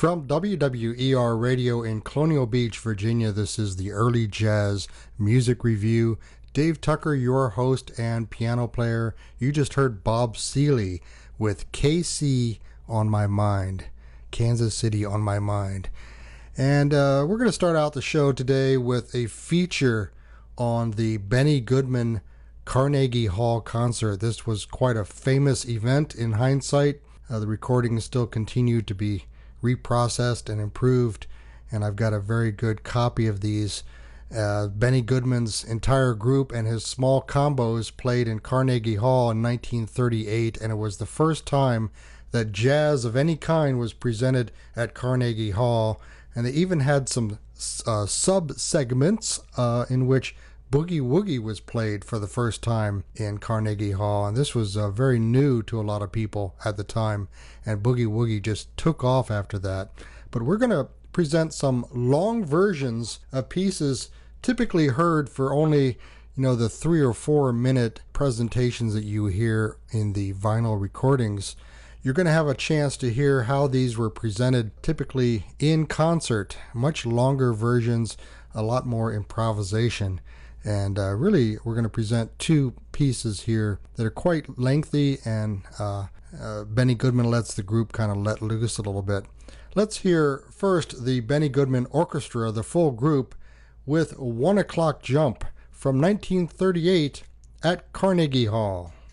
From WWER Radio in Colonial Beach, Virginia, this is the Early Jazz Music Review. Dave Tucker, your host and piano player. You just heard Bob Seeley with KC on My Mind, Kansas City on My Mind. And we're going to start out the show today with a feature on the Benny Goodman Carnegie Hall concert. This was quite a famous event in hindsight. The recordings still continue to be reprocessed and improved, and I've got a very good copy of these. Benny Goodman's entire group and his small combos played in Carnegie Hall in 1938, and it was the first time that jazz of any kind was presented at Carnegie Hall. And they even had some sub-segments in which Boogie Woogie was played for the first time in Carnegie Hall, and this was very new to a lot of people at the time, and Boogie Woogie just took off after that. But we're going to present some long versions of pieces typically heard for only, the 3 or 4 minute presentations that you hear in the vinyl recordings. You're going to have a chance to hear how these were presented typically in concert, much longer versions, a lot more improvisation. And really, we're going to present 2 pieces here that are quite lengthy, and Benny Goodman lets the group kind of let loose a little bit. Let's hear first the Benny Goodman Orchestra, the full group, with 1 O'Clock Jump from 1938 at Carnegie Hall.